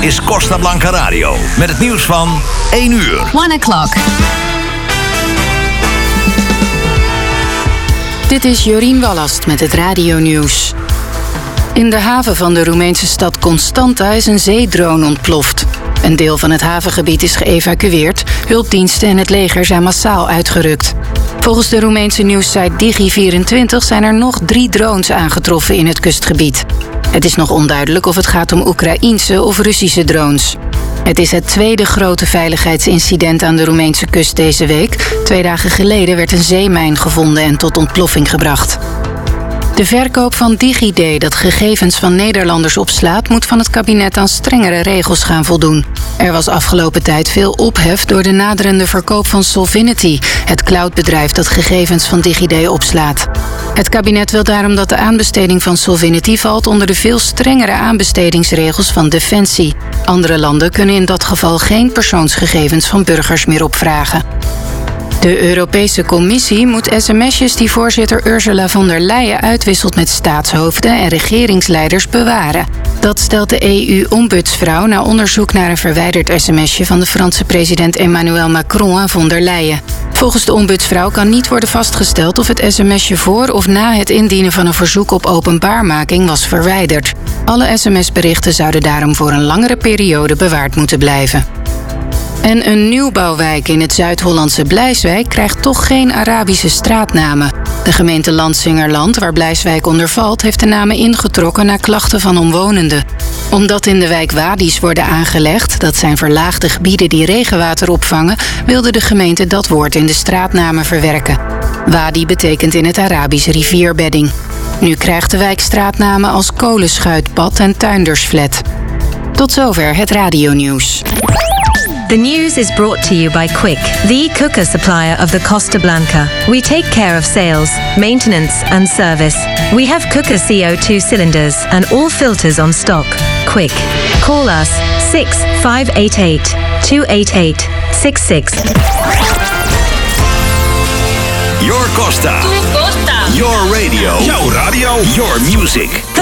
is Costa Blanca Radio. Met het nieuws van 1 uur. 1 o'clock. Dit is Jorien Wallast met het radionieuws. In de haven van de Roemeense stad Constanta is een zeedrone ontploft. Een deel van het havengebied is geëvacueerd. Hulpdiensten en het leger zijn massaal uitgerukt. Volgens de Roemeense nieuwssite Digi24 zijn er nog 3 drones aangetroffen in het kustgebied. Het is nog onduidelijk of het gaat om Oekraïense of Russische drones. Het is het tweede grote veiligheidsincident aan de Roemeense kust deze week. 2 dagen geleden werd een zeemijn gevonden en tot ontploffing gebracht. De verkoop van DigiD, dat gegevens van Nederlanders opslaat, moet van het kabinet aan strengere regels gaan voldoen. Er was afgelopen tijd veel ophef door de naderende verkoop van Solvinity, het cloudbedrijf dat gegevens van DigiD opslaat. Het kabinet wil daarom dat de aanbesteding van Solvinity valt onder de veel strengere aanbestedingsregels van Defensie. Andere landen kunnen in dat geval geen persoonsgegevens van burgers meer opvragen. De Europese Commissie moet sms'jes die voorzitter Ursula von der Leyen uitwisselt met staatshoofden en regeringsleiders bewaren. Dat stelt de EU-ombudsvrouw na onderzoek naar een verwijderd sms'je van de Franse president Emmanuel Macron aan von der Leyen. Volgens de ombudsvrouw kan niet worden vastgesteld of het sms'je voor of na het indienen van een verzoek op openbaarmaking was verwijderd. Alle sms-berichten zouden daarom voor een langere periode bewaard moeten blijven. En een nieuwbouwwijk in het Zuid-Hollandse Blijswijk krijgt toch geen Arabische straatnamen. De gemeente Lansingerland, waar Blijswijk onder valt, heeft de namen ingetrokken na klachten van omwonenden. Omdat in de wijk wadi's worden aangelegd, dat zijn verlaagde gebieden die regenwater opvangen, wilde de gemeente dat woord in de straatnamen verwerken. Wadi betekent in het Arabisch rivierbedding. Nu krijgt de wijk straatnamen als Kolenschuitpad en Tuindersflat. Tot zover het radionieuws. The news is brought to you by Quick, the cooker supplier of the Costa Blanca. We take care of sales, maintenance and service. We have cooker CO2 cylinders and all filters on stock. Quick. Call us 6588-288-66. Your Costa. Tu Costa. Your radio. Jouw radio. Your music. The